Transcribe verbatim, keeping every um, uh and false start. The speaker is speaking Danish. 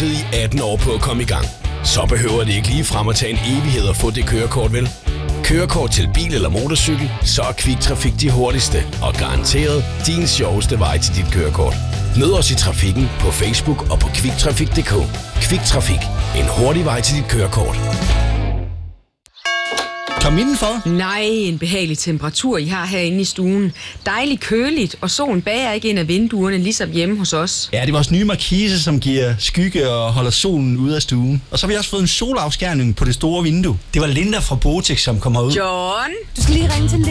ventet i atten år på at komme i gang. Så behøver det ikke lige frem at tage en evighed at få det kørekort, vel? Kørekort til bil eller motorcykel, så er Kvik Trafik de hurtigste og garanteret din sjoveste vej til dit kørekort. Mød os i trafikken på Facebook og på kviktrafik punktum d k. Kvik Trafik. En hurtig vej til dit kørekort. Kom indenfor. Nej, en behagelig temperatur, I har herinde i stuen. Dejligt køligt, og solen bager ikke ind af vinduerne, ligesom hjemme hos os. Ja, det er vores nye markise, som giver skygge og holder solen ude af stuen. Og så har vi også fået en solafskærning på det store vindue. Det var Linda fra Botex, som kom herud. John? Du skal lige ringe til